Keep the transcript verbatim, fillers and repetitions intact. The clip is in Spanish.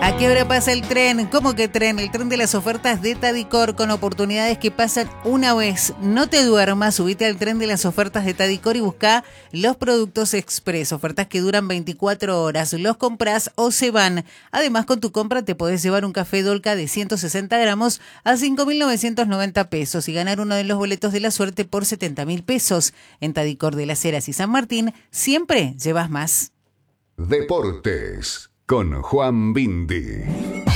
¿A qué hora pasa el tren? ¿Cómo que tren? El tren de las ofertas de Tadicor con oportunidades que pasan una vez. No te duermas, subite al tren de las ofertas de Tadicor y busca los productos express. Ofertas que duran veinticuatro horas. Los compras o se van. Además, con tu compra te podés llevar un café Dolca de ciento sesenta gramos a cinco mil novecientos noventa pesos y ganar uno de los boletos de la suerte por setenta mil pesos. En Tadicor de las Heras y San Martín, siempre llevas más. Deportes con Juan Bindi.